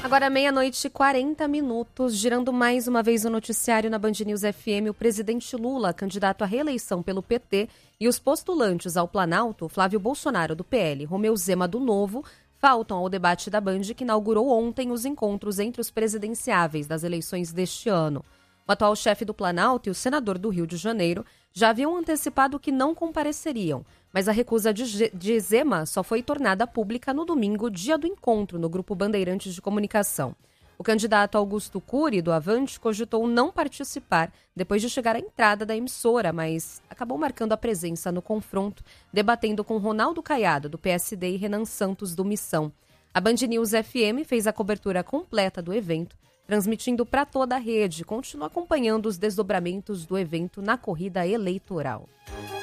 Agora 00:40, girando mais uma vez o noticiário na Band News FM, o presidente Lula, candidato à reeleição pelo PT, e os postulantes ao Planalto, Flávio Bolsonaro, do PL, Romeu Zema, do Novo, faltam ao debate da Band, que inaugurou ontem os encontros entre os presidenciáveis das eleições deste ano. O atual chefe do Planalto e o senador do Rio de Janeiro já haviam antecipado que não compareceriam, mas a recusa de Zema só foi tornada pública no domingo, dia do encontro, no Grupo Bandeirantes de Comunicação. O candidato Augusto Cury, do Avante, cogitou não participar depois de chegar à entrada da emissora, mas acabou marcando a presença no confronto, debatendo com Ronaldo Caiado, do PSD, e Renan Santos, do Missão. A Band News FM fez a cobertura completa do evento, transmitindo para toda a rede. Continua acompanhando os desdobramentos do evento na corrida eleitoral.